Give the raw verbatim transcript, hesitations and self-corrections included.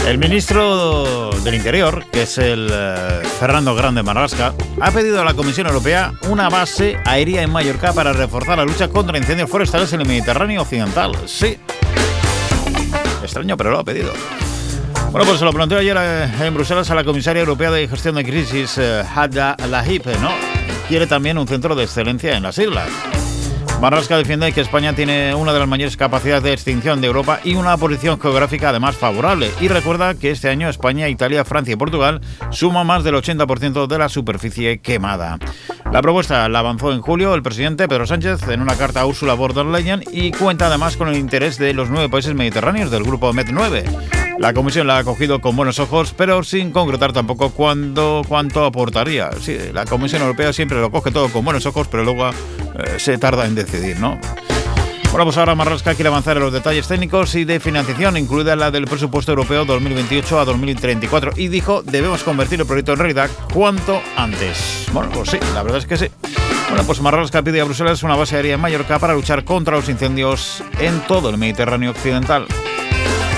El ministro del Interior, que es el eh, Fernando Grande Marlaska, ha pedido a la Comisión Europea una base aérea en Mallorca para reforzar la lucha contra incendios forestales en el Mediterráneo occidental. Sí. Extraño, pero lo ha pedido. Bueno, pues se lo planteó ayer eh, en Bruselas a la comisaria europea de gestión de crisis, eh, Hadja Lahip, ¿no? Quiere también un centro de excelencia en las islas. Marlaska defiende que España tiene una de las mayores capacidades de extinción de Europa y una posición geográfica además favorable. Y recuerda que este año España, Italia, Francia y Portugal suman más del ochenta por ciento de la superficie quemada. La propuesta la avanzó en julio el presidente Pedro Sánchez en una carta a Ursula von der Leyen y cuenta además con el interés de los nueve países mediterráneos del grupo Med nueve. La Comisión la ha acogido con buenos ojos, pero sin concretar tampoco cuándo, cuánto aportaría. Sí, la Comisión Europea siempre lo coge todo con buenos ojos, pero luego eh, se tarda en decidir, ¿no? Bueno, pues ahora Marlaska quiere avanzar en los detalles técnicos y de financiación, incluida la del presupuesto europeo dos mil veintiocho a dos mil treinta y cuatro. Y dijo, debemos convertir el proyecto en realidad cuanto antes. Bueno, pues sí, la verdad es que sí. Bueno, pues Marlaska pide a Bruselas una base aérea en Mallorca para luchar contra los incendios en todo el Mediterráneo occidental.